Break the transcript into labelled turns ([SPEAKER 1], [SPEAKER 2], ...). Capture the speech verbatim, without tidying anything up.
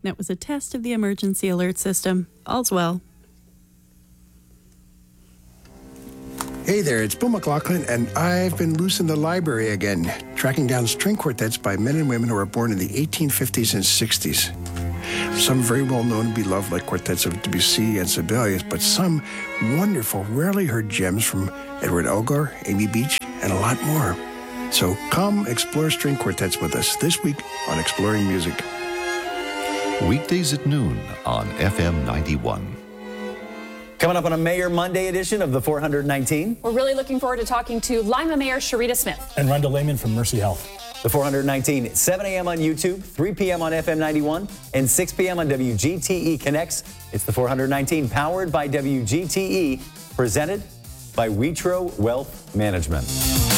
[SPEAKER 1] That was a test of the emergency alert system. All's well.
[SPEAKER 2] Hey there, it's Bill McLaughlin, and I've been loose in the library again, tracking down string quartets by men and women who were born in the eighteen fifties and sixties. Some very well known and beloved, like quartets of Debussy and Sibelius, but some wonderful, rarely heard gems from Edward Elgar, Amy Beach, and a lot more. So come explore string quartets with us this week on Exploring Music.
[SPEAKER 3] Weekdays at noon on F M ninety-one.
[SPEAKER 4] Coming up on a Mayor Monday edition of the four nineteen.
[SPEAKER 5] We're really looking forward to talking to Lima Mayor Sharita Smith.
[SPEAKER 6] And Rhonda Lehman from Mercy Health.
[SPEAKER 4] The four nineteen, seven a.m. on YouTube, three p.m. on F M ninety-one, and six p.m. on W G T E Connects. It's the four nineteen, powered by W G T E, presented by Wetro Wealth Management.